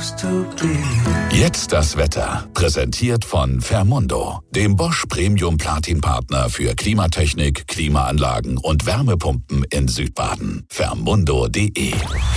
Jetzt das Wetter. Präsentiert von Fermundo, dem Bosch Premium Platin Partner für Klimatechnik, Klimaanlagen und Wärmepumpen in Südbaden. Fermundo.de.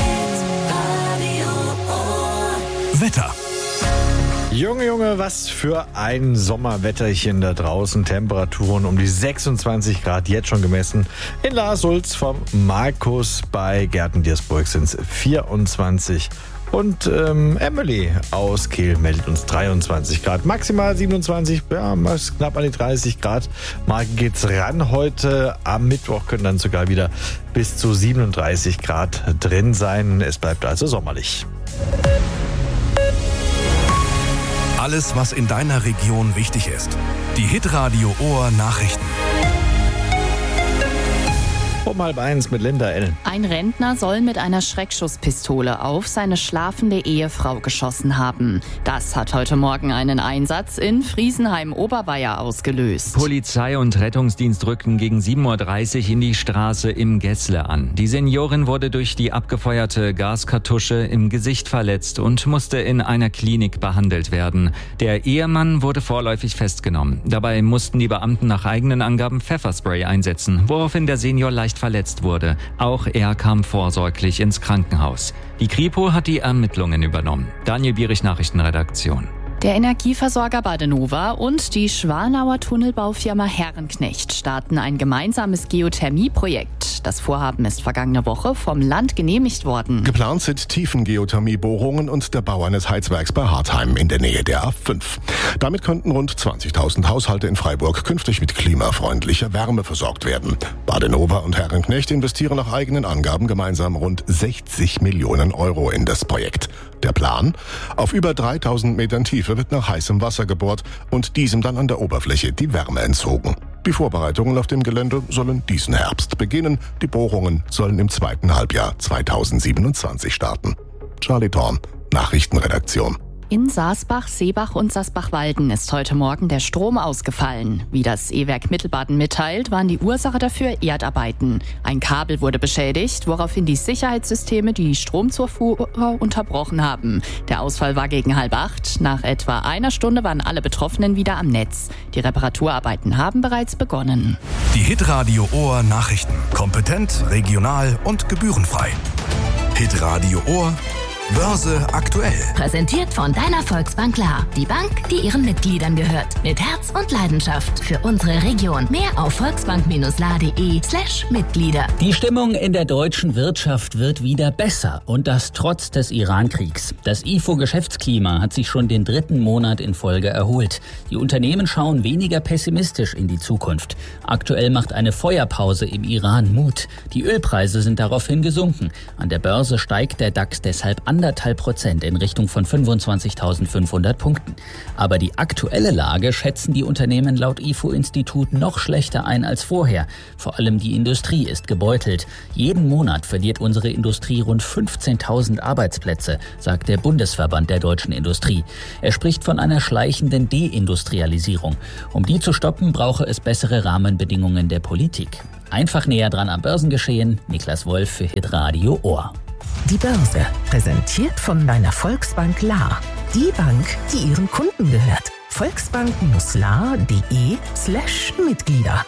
Wetter. Junge, was für ein Sommerwetterchen da draußen. Temperaturen um die 26 Grad jetzt schon gemessen. In Lars-Sulz vom Markus bei Gärten-Diersburg sind es 24. Und Emily aus Kehl meldet uns 23 Grad. Maximal 27, ja, knapp an die 30 Grad. Mal geht's ran. Heute am Mittwoch können dann sogar wieder bis zu 37 Grad drin sein. Es bleibt also sommerlich. Alles, was in deiner Region wichtig ist. Die Hitradio Ohr Nachrichten. Um 12:30 mit Linda L. Ein Rentner soll mit einer Schreckschusspistole auf seine schlafende Ehefrau geschossen haben. Das hat heute Morgen einen Einsatz in Friesenheim-Oberweier ausgelöst. Polizei und Rettungsdienst rückten gegen 7.30 Uhr in die Straße im Gessle an. Die Seniorin wurde durch die abgefeuerte Gaskartusche im Gesicht verletzt und musste in einer Klinik behandelt werden. Der Ehemann wurde vorläufig festgenommen. Dabei mussten die Beamten nach eigenen Angaben Pfefferspray einsetzen, woraufhin der Senior leicht verletzt wurde. Auch er kam vorsorglich ins Krankenhaus. Die Kripo hat die Ermittlungen übernommen. Daniel Bierich, Nachrichtenredaktion. Der Energieversorger Badenova und die Schwanauer Tunnelbaufirma Herrenknecht starten ein gemeinsames Geothermieprojekt. Das Vorhaben ist vergangene Woche vom Land genehmigt worden. Geplant sind Tiefengeothermiebohrungen und der Bau eines Heizwerks bei Hartheim in der Nähe der A5. Damit könnten rund 20.000 Haushalte in Freiburg künftig mit klimafreundlicher Wärme versorgt werden. Badenova und Herrenknecht investieren nach eigenen Angaben gemeinsam rund 60 Millionen Euro in das Projekt. Der Plan? Auf über 3000 Metern Tiefe wird nach heißem Wasser gebohrt und diesem dann an der Oberfläche die Wärme entzogen. Die Vorbereitungen auf dem Gelände sollen diesen Herbst beginnen. Die Bohrungen sollen im zweiten Halbjahr 2027 starten. Charlie Thorn, Nachrichtenredaktion. In Saasbach, Seebach und Sasbach-Walden ist heute Morgen der Strom ausgefallen. Wie das E-Werk Mittelbaden mitteilt, waren die Ursache dafür Erdarbeiten. Ein Kabel wurde beschädigt, woraufhin die Sicherheitssysteme die Stromzufuhr unterbrochen haben. Der Ausfall war gegen 7:30. Nach etwa einer Stunde waren alle Betroffenen wieder am Netz. Die Reparaturarbeiten haben bereits begonnen. Die Hitradio Ohr Nachrichten. Kompetent, regional und gebührenfrei. Hitradio Ohr Börse aktuell. Präsentiert von deiner Volksbank Klar. Die Bank, die ihren Mitgliedern gehört. Mit Herz und Leidenschaft für unsere Region. Mehr auf volksbank-la.de/Mitglieder. Die Stimmung in der deutschen Wirtschaft wird wieder besser. Und das trotz des Iran-Kriegs. Das IFO-Geschäftsklima hat sich schon den 3. Monat in Folge erholt. Die Unternehmen schauen weniger pessimistisch in die Zukunft. Aktuell macht eine Feuerpause im Iran Mut. Die Ölpreise sind daraufhin gesunken. An der Börse steigt der DAX deshalb 1,5% in Richtung von 25.500 Punkten. Aber die aktuelle Lage schätzen die Unternehmen laut IFO-Institut noch schlechter ein als vorher. Vor allem die Industrie ist gebeutelt. Jeden Monat verliert unsere Industrie rund 15.000 Arbeitsplätze, sagt der Bundesverband der deutschen Industrie. Er spricht von einer schleichenden Deindustrialisierung. Um die zu stoppen, brauche es bessere Rahmenbedingungen der Politik. Einfach näher dran am Börsengeschehen. Niklas Wolf für Hitradio Ohr. Die Börse, präsentiert von deiner Volksbank La. Die Bank, die ihren Kunden gehört. Volksbank-la.de/Mitglieder.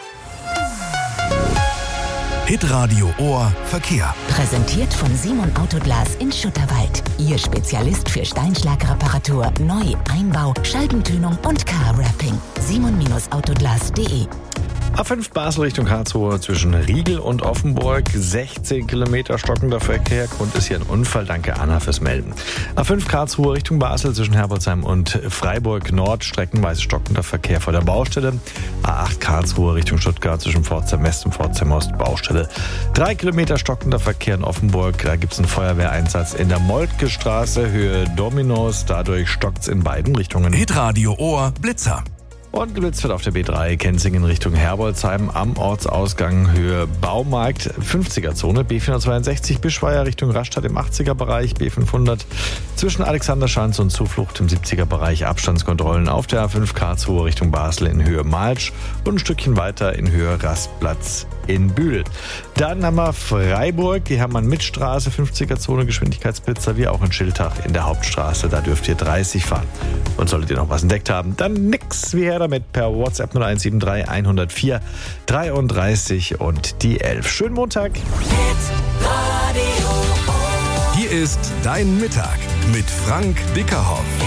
Hitradio Ohr Verkehr. Präsentiert von Simon Autoglas in Schutterwald. Ihr Spezialist für Steinschlagreparatur, Neu-, Einbau, Scheibentönung und Car-Wrapping. simon-autoglas.de. A5 Basel Richtung Karlsruhe zwischen Riegel und Offenburg. 16 Kilometer stockender Verkehr. Grund ist hier ein Unfall. Danke, Anna, fürs Melden. A5 Karlsruhe Richtung Basel zwischen Herbolzheim und Freiburg Nord. Streckenweise stockender Verkehr vor der Baustelle. A8 Karlsruhe Richtung Stuttgart zwischen Pforzheim West und Pforzheim Ost. Baustelle. 3 Kilometer stockender Verkehr in Offenburg. Da gibt es einen Feuerwehreinsatz in der Moltke Straße, Höhe Dominos. Dadurch stockt es in beiden Richtungen. Hitradio Ohr Blitzer. Und geblitzt wird auf der B3 Kenzingen Richtung Herbolzheim am Ortsausgang Höhe Baumarkt 50er-Zone. B462 Bischweier Richtung Rastatt im 80er-Bereich. B500 zwischen Alexanderschanze und Zuflucht im 70er-Bereich. Abstandskontrollen auf der A5 Karlsruhe Richtung Basel in Höhe Malsch und ein Stückchen weiter in Höhe Rastplatz in Bühl. Dann haben wir Freiburg, die Hermann-Mitt-Straße, 50er-Zone, Geschwindigkeitsblitzer, wie auch in Schiltach in der Hauptstraße. Da dürft ihr 30 fahren. Und solltet ihr noch was entdeckt haben, dann nix wie her damit per WhatsApp 0173 104 33 und die 11. Schönen Montag. Hier ist Dein Mittag mit Frank Bickerhoff.